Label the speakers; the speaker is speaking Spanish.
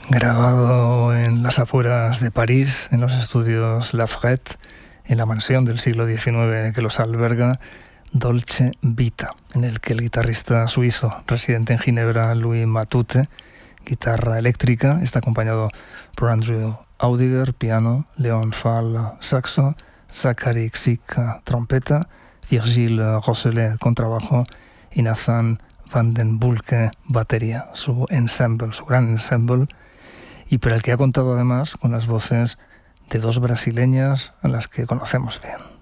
Speaker 1: Grabado en las afueras de París, en los estudios La Frette, en la mansión del siglo XIX que los alberga, Dolce Vita, en el que el guitarrista suizo residente en Ginebra, Louis Matute, guitarra eléctrica, está acompañado por Andrew Audiger, piano, Leon Fall, saxo, Zachary Xick, trompeta, Virgile Rosselet, contrabajo y Nathan Van den Bulke, batería, su ensemble, su gran ensemble, y por el que ha contado además con las voces de dos brasileñas a las que conocemos bien.